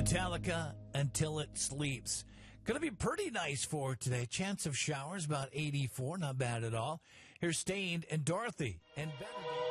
Metallica, Until It Sleeps. Going to be pretty nice for today. Chance of showers, about 84. Not bad at all. Here's Stained and Dorothy. And better.